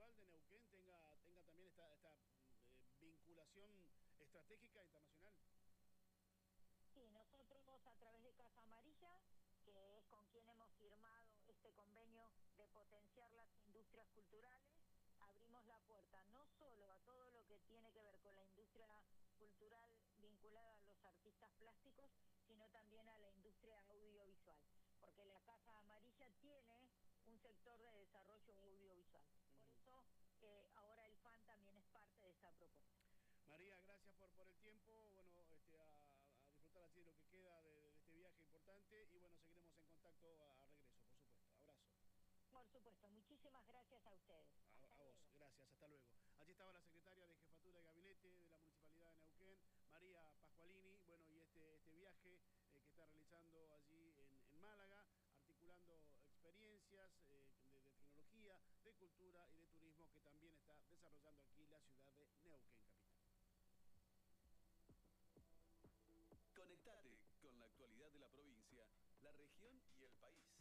Audiovisual de Neuquén tenga también esta vinculación estratégica internacional? Sí, nosotros a través de Casa Amarilla, que es con quien hemos firmado este convenio de potenciar las industrias culturales, abrimos la puerta no solo a todo lo que tiene que ver con la industria cultural vinculada a los artistas plásticos, sino también a la industria audiovisual, porque la Casa Amarilla tiene un sector de desarrollo audiovisual. Por eso ahora el FAN también es parte de esa propuesta. María, gracias por el tiempo, bueno, a disfrutar así de lo que queda de este viaje importante y bueno, seguiremos en contacto a regreso, por supuesto. Abrazo. Por supuesto, muchísimas gracias a ustedes. A vos, gracias, hasta luego. Allí estaba la secretaria de Jefatura de Gabinete de la Municipalidad de Neuquén, María Pascualini, bueno, y este viaje que está realizando allí en Málaga, articulando experiencias de tecnología, de cultura y de turismo que también está desarrollando aquí la ciudad de Neuquén, capital. Conectate con la actualidad de la provincia, la región y el país.